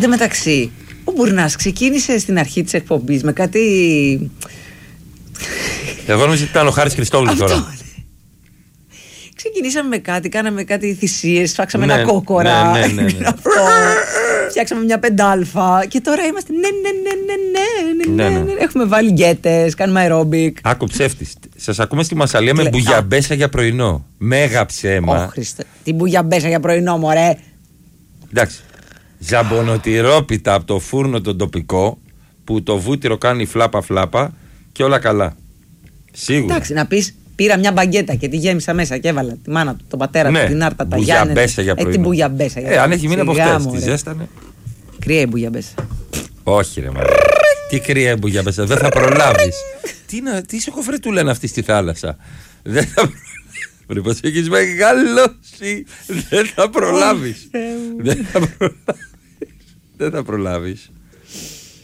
τω μεταξύ, ο Μπουρνάς ξεκίνησε στην αρχή της εκπομπής με κάτι. Εγώ νομίζω ότι ήταν ο Χάρης Χριστόγλου τώρα. Ξεκινήσαμε με κάτι, κάναμε κάτι θυσίες, φάξαμε ένα κόκορα. Ναι. Φτιάξαμε μια 5α και τώρα είμαστε. Ναι. Έχουμε βάλει γκέτες, κάνουμε αερόμπικ. Άκου ψεύτης. Σας ακούμε στη Μασσαλία με μπουγιαμπέσα για πρωινό. Μέγα ψέμα. Τι μπουγιαμπέσα για πρωινό, μωρέ. Εντάξει. Ζαμπονοτυρόπιτα από το φούρνο τον τοπικό που το βούτυρο κάνει φλάπα και όλα καλά. Σίγουρα. Εντάξει, να πεις. Πήρα μια μπαγκέτα και τη γέμισα μέσα και έβαλα τη μάνα του, τον πατέρα του, την Άρτα, τα Γιάννη. Μπουγιαμπέσα για πρωινό. Την μπουγιαμπέσα για πρωινό. Αν έχει μείνει από χτες, τη ζέστανε. Κρύα η μπουγιαμπέσα. Όχι, ρε μάλλον. Τι κρύα η μπουγιαμπέσα, δεν θα προλάβεις. Τι σοκοφρετούλα είναι αυτή στη θάλασσα. Δεν θα προλάβεις. Πως έχεις μεγαλώσει. Δεν θα προλάβεις. Δεν θα προλάβεις.